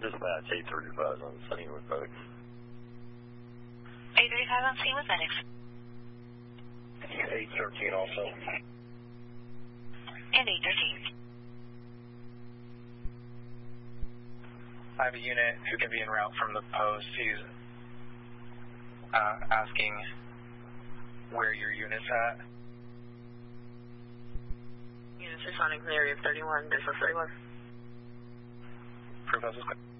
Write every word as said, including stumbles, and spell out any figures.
Dispatch eight thirty-five on Sunny with FedEx. eight thirty-five on scene with FedEx. eight thirteen also. And eight thirteen. I have a unit who can be en route from the post. He's uh, asking where your unit's at. Unit six on area of thirty-one, distance thirty-one. Proof of